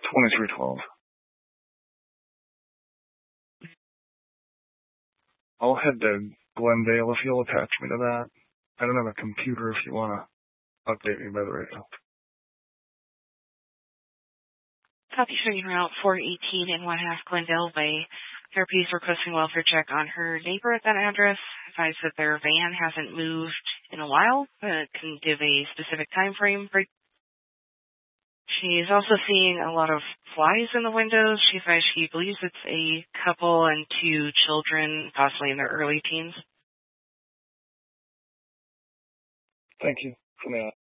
2312. I'll head to Glendale if you'll attach me to that. I don't have a computer if you want to update me by the radio. Copy, starting route 418 in 1/2 Glendale Way. Therapy is requesting welfare check on her neighbor at that address. Advised that their van hasn't moved in a while, but can give a specific time frame. She's also seeing a lot of flies in the windows. She says she believes it's a couple and 2 children, possibly in their early teens. Thank you for that.